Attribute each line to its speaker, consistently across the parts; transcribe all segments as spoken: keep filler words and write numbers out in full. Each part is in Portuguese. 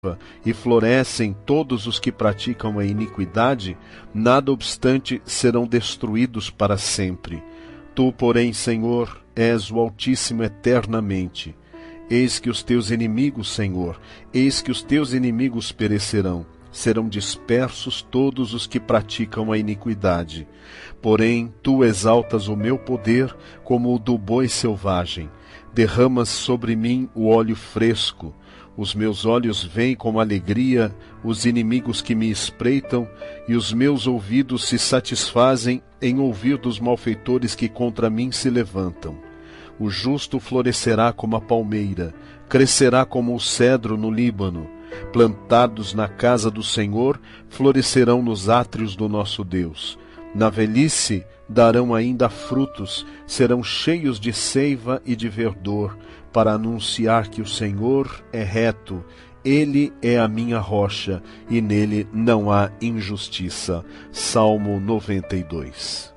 Speaker 1: e florescem todos os que praticam a iniquidade, nada obstante serão destruídos para sempre. Tu, porém, Senhor, és o Altíssimo eternamente. Eis que os teus inimigos, Senhor, eis que os teus inimigos perecerão. Serão dispersos todos os que praticam a iniquidade. Porém, tu exaltas o meu poder como o do boi selvagem. Derramas sobre mim o óleo fresco. Os meus olhos veem com alegria os inimigos que me espreitam, e os meus ouvidos se satisfazem em ouvir dos malfeitores que contra mim se levantam. O justo florescerá como a palmeira, crescerá como o cedro no Líbano. Plantados na casa do Senhor, florescerão nos átrios do nosso Deus. Na velhice darão ainda frutos, serão cheios de seiva e de verdor, para anunciar que o Senhor é reto. Ele é a minha rocha, e nele não há injustiça. Salmo noventa e dois.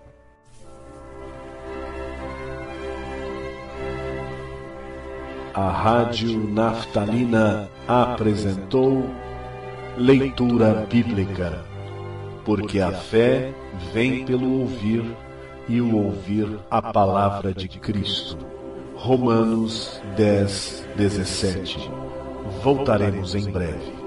Speaker 1: A Rádio Naftalina apresentou Leitura Bíblica, porque a fé vem pelo ouvir, e o ouvir a palavra de Cristo. Romanos dez, dezessete. Voltaremos em breve.